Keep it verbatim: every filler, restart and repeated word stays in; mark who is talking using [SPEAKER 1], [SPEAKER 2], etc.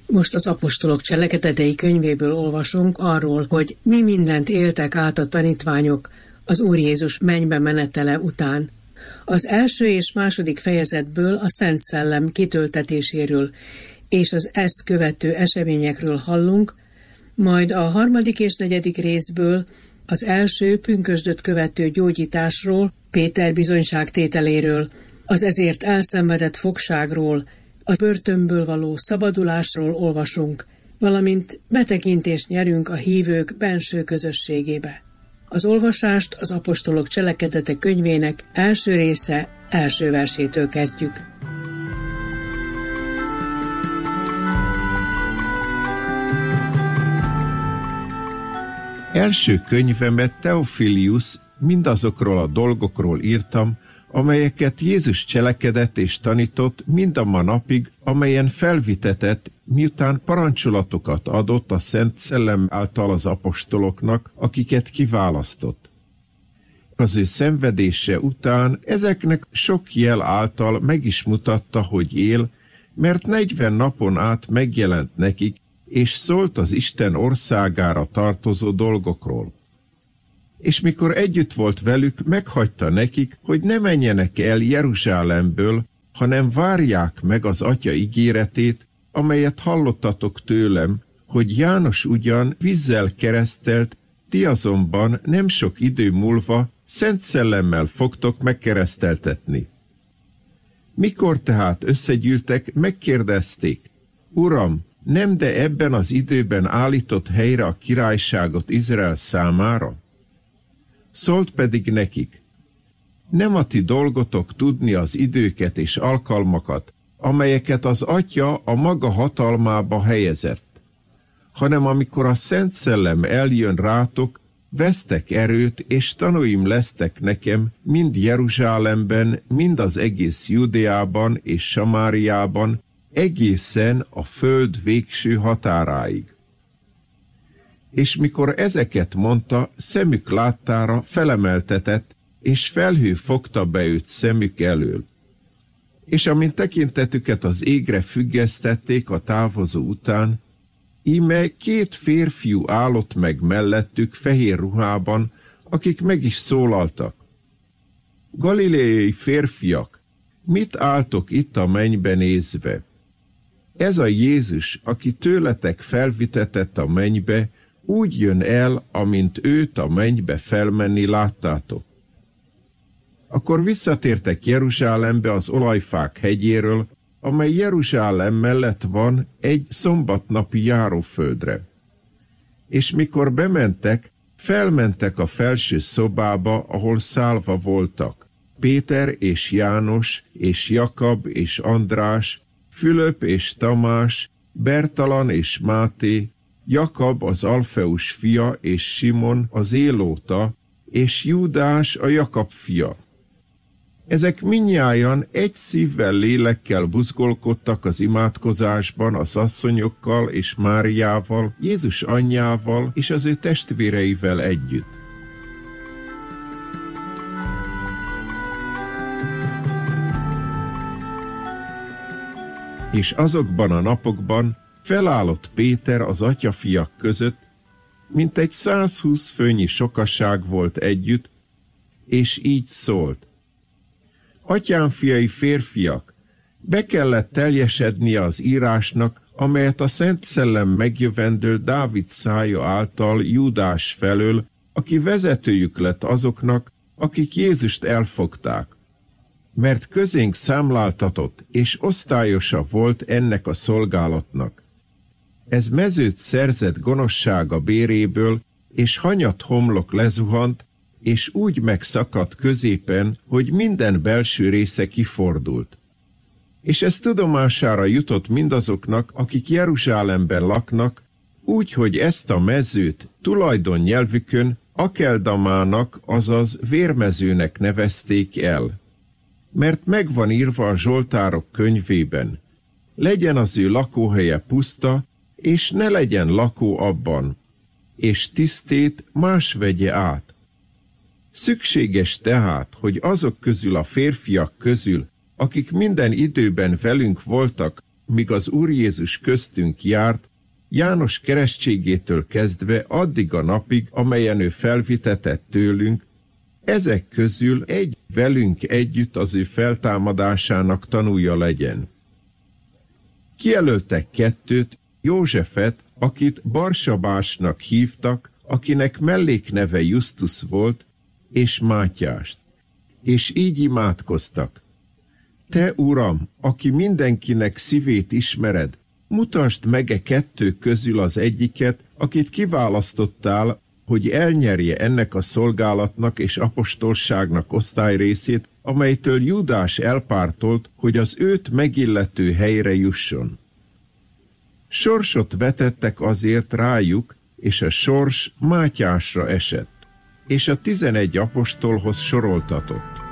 [SPEAKER 1] Most az apostolok cselekedetei könyvéből olvasunk arról, hogy mi mindent éltek át a tanítványok az Úr Jézus mennybe menetele után. Az első és második fejezetből a Szent Szellem kitöltetéséről és az ezt követő eseményekről hallunk, majd a harmadik és negyedik részből az első pünkösdöt követő gyógyításról, Péter bizonyságtételéről, az ezért elszenvedett fogságról, a börtönből való szabadulásról olvasunk, valamint betekintést nyerünk a hívők benső közösségébe. Az olvasást az apostolok cselekedetek könyvének első része első versétől kezdjük.
[SPEAKER 2] Első könyvemet, Theophilus, mindazokról a dolgokról írtam, amelyeket Jézus cselekedett és tanított mind a ma napig, amelyen felvitetett, miután parancsolatokat adott a Szent Szellem által az apostoloknak, akiket kiválasztott. Az ő szenvedése után ezeknek sok jel által meg is mutatta, hogy él, mert negyven napon át megjelent nekik, és szólt az Isten országára tartozó dolgokról. És mikor együtt volt velük, meghagyta nekik, hogy ne menjenek el Jeruzsálemből, hanem várják meg az Atya ígéretét, amelyet hallottatok tőlem, hogy János ugyan vízzel keresztelt, ti azonban nem sok idő múlva Szent Szellemmel fogtok megkereszteltetni. Mikor tehát összegyűltek, megkérdezték, Uram, nem de ebben az időben állított helyre a királyságot Izrael számára? Szólt pedig nekik, nem a ti dolgotok tudni az időket és alkalmakat, amelyeket az Atya a maga hatalmába helyezett, hanem amikor a Szent Szellem eljön rátok, vesztek erőt, és tanúim lesztek nekem mind Jeruzsálemben, mind az egész Judeában és Samáriában, egészen a föld végső határáig. És mikor ezeket mondta, szemük láttára felemeltetett, és felhő fogta be őt szemük elől. És amint tekintetüket az égre függesztették a távozó után, íme két férfiú állott meg mellettük fehér ruhában, akik meg is szólaltak. Galileai férfiak, mit álltok itt a mennybe nézve? Ez a Jézus, aki tőletek felvitetett a mennybe, úgy jön el, amint őt a mennybe felmenni láttátok. Akkor visszatértek Jeruzsálembe az olajfák hegyéről, amely Jeruzsálem mellett van egy szombatnapi járóföldre. És mikor bementek, felmentek a felső szobába, ahol szálva voltak. Péter és János és Jakab és András, Fülöp és Tamás, Bertalan és Máté, Jakab az Alfeus fia és Simon az Élóta, és Júdás a Jakab fia. Ezek mindnyájan egy szívvel, lélekkel buzgolkodtak az imádkozásban az asszonyokkal és Máriával, Jézus anyjával és az ő testvéreivel együtt. És azokban a napokban felállott Péter az atyafiak között, mint egy százhúsz főnyi sokaság volt együtt, és így szólt. Atyám fiai férfiak, be kellett teljesednie az írásnak, amelyet a Szent Szellem megjövendő Dávid szája által Júdás felől, aki vezetőjük lett azoknak, akik Jézust elfogták. Mert közénk számláltatott, és osztályosa volt ennek a szolgálatnak. Ez mezőt szerzett gonoszsága béréből, és hanyat homlok lezuhant, és úgy megszakadt középen, hogy minden belső része kifordult. És ez tudomására jutott mindazoknak, akik Jeruzsálemben laknak, úgy, hogy ezt a mezőt tulajdon nyelvükön Akeldamának, azaz vérmezőnek nevezték el. Mert megvan írva a Zsoltárok könyvében, legyen az ő lakóhelye puszta, és ne legyen lakó abban, és tisztét más vegye át. Szükséges tehát, hogy azok közül a férfiak közül, akik minden időben velünk voltak, míg az Úr Jézus köztünk járt, János keresztségétől kezdve addig a napig, amelyen ő felvitetett tőlünk, ezek közül egy velünk együtt az ő feltámadásának tanúja legyen. Kijelöltek kettőt, Józsefet, akit Barsabásnak hívtak, akinek mellékneve Justus volt, és Mátyást, és így imádkoztak. Te, Uram, aki mindenkinek szívét ismered, mutasd meg e kettő közül az egyiket, akit kiválasztottál, hogy elnyerje ennek a szolgálatnak és apostolságnak osztályrészét, amelytől Júdás elpártolt, hogy az őt megillető helyre jusson. Sorsot vetettek azért rájuk, és a sors Mátyásra esett, és a tizenegy apostolhoz soroltatott.